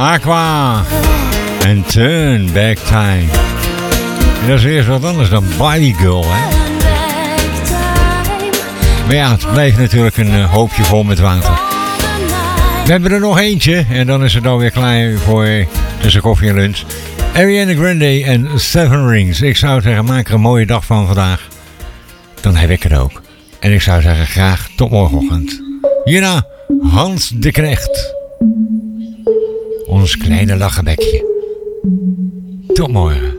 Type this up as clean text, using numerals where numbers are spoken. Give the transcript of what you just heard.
Aqua en Turn Back Time. En dat is eerst wat anders dan Body Girl, hè? Maar ja, het blijft natuurlijk een hoopje vol met water. We hebben er nog eentje en dan is het alweer klaar voor tussen koffie en lunch. Ariana Grande en Seven Rings. Ik zou zeggen, maak er een mooie dag van vandaag. Dan heb ik het ook. En ik zou zeggen, graag tot morgenochtend. Hierna Hans de Knecht. Ons kleine lachenbekje. Tot morgen.